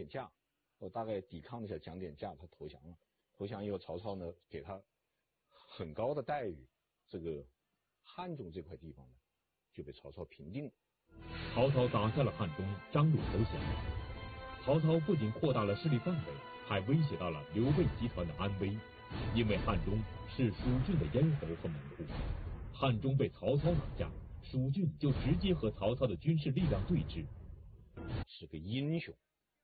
价，我大概抵抗了一下，讲点价，他投降了。投降以后，曹操呢给他很高的待遇，这个汉中这块地方呢就被曹操平定了。 曹操打下了汉中，张鲁投降。曹操不仅扩大了势力范围，还威胁到了刘备集团的安危。因为汉中是蜀郡的咽喉和门户，汉中被曹操拿下，蜀郡就直接和曹操的军事力量对峙， 是个英雄。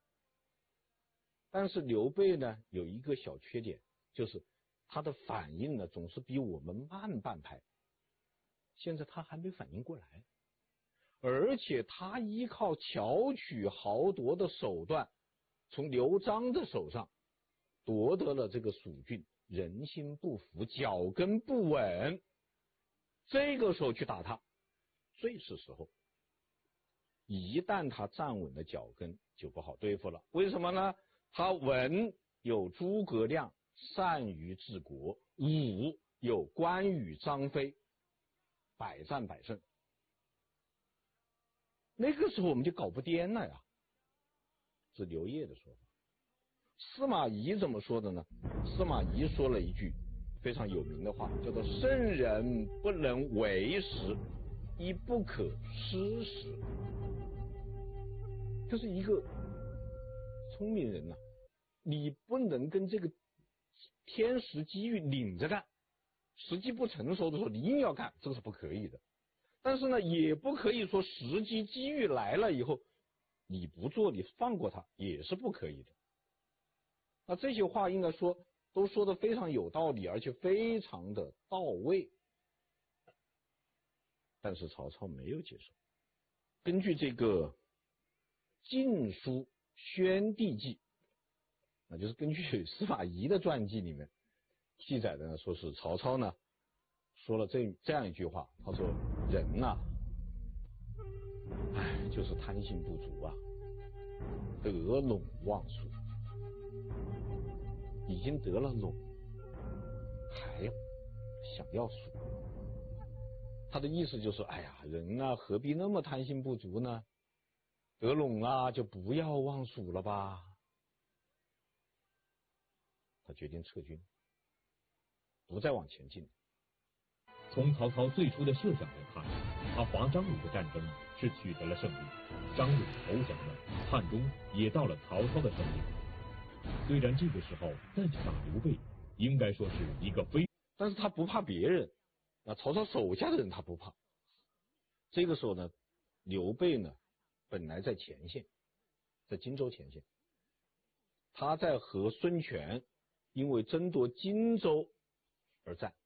但是刘备呢有一个小缺点，就是他的反应呢总是比我们慢半拍。现在他还没反应过来，而且他依靠巧取豪夺的手段，从刘璋的手上夺得了这个蜀郡，人心不服，脚跟不稳，这个时候去打他最是时候。一旦他站稳了脚跟，就不好对付了。为什么呢？他文有诸葛亮善于治国，武有关羽张飞，百战百胜。那个时候我们就搞不掂了呀。是刘烨的说法。司马懿怎么说的呢？司马懿说了一句非常有名的话，叫做圣人不能为时，亦不可失时。就是一个聪明人呐，你不能跟这个天时机遇领着干，时机不成熟的时候你硬要干，这个是不可以的。但是呢，也不可以说时机机遇来了以后你不做，你放过他也是不可以的。那这些话应该说都说得非常有道理，而且非常的到位。但是曹操没有接受。根据这个《晋书·宣帝纪》，那就是根据司马懿的传记里面记载的呢，说是曹操呢说了这样一句话，他说人呐，就是贪心不足啊，得陇望蜀，已经得了陇，还想要蜀。他的意思就是，人啊，何必那么贪心不足呢？得陇啊，就不要望蜀了吧。他决定撤军，不再往前进。 从曹操最初的设想来看，他伐张鲁的战争是取得了胜利，张鲁投降了，汉中也到了曹操的手里。虽然这个时候再去打刘备，应该说是一个但是他不怕别人，曹操手下的人他不怕。这个时候呢，刘备呢本来在前线，在荆州前线，他在和孙权因为争夺荆州而战。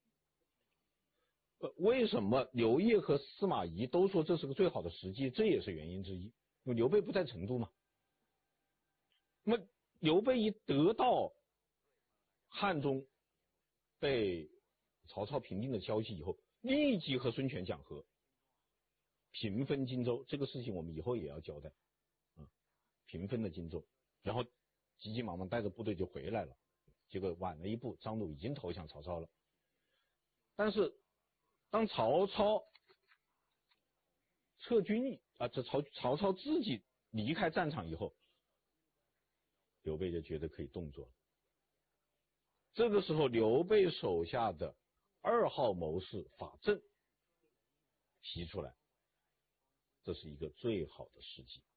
为什么刘烨和司马懿都说这是个最好的时机？这也是原因之一。因为刘备不在成都嘛，那么刘备一得到汉中被曹操平定的消息以后，立即和孙权讲和，平分荆州。这个事情我们以后也要交代，平分了荆州，然后急急忙忙带着部队就回来了。结果晚了一步，张鲁已经投降曹操了。但是当曹操撤军曹操自己离开战场以后，刘备就觉得可以动作了。这个时候，刘备手下的2号谋士法正提出来，这是一个最好的时机。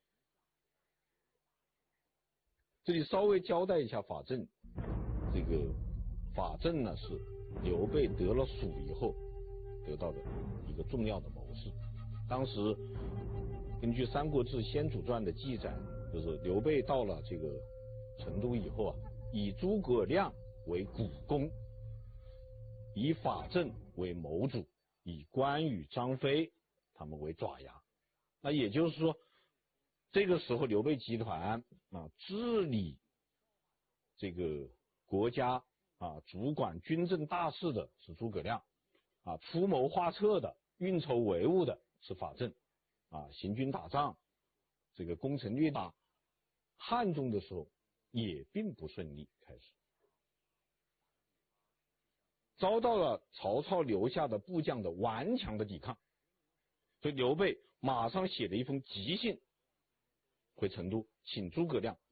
这里稍微交代一下法正，这个法正呢是刘备得了蜀以后得到的一个重要的谋士。当时根据《三国志·先主传》的记载，就是刘备到了这个成都以后以诸葛亮为股肱，以法正为谋主，以关羽、张飞他们为爪牙。那也就是说，这个时候刘备集团治理这个国家主管军政大事的是诸葛亮，出谋划策的、运筹帷幄的是法正，行军打仗，这个攻城略地。汉中的时候也并不顺利，开始遭到了曹操留下的部将的顽强的抵抗，所以刘备马上写了一封急信回成都，请诸葛亮